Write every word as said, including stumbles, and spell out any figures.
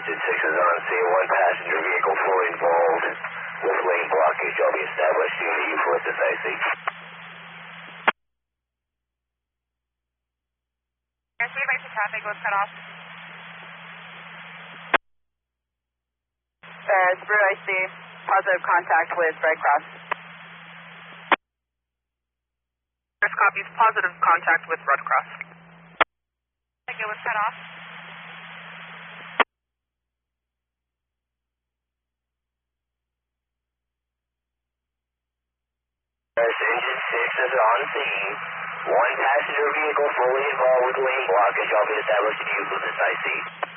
Engine six is on scene. One passenger vehicle fully involved with lane blockage. I'll be established due to you for decisive. Airspeed right to traffic was cut off. Uh, Subaru, I see positive contact with Red Cross. First copies positive contact with Red Cross. I think it was cut off. Engine six is on scene. One passenger vehicle fully involved with lane blockage. I'll be established due for decisive.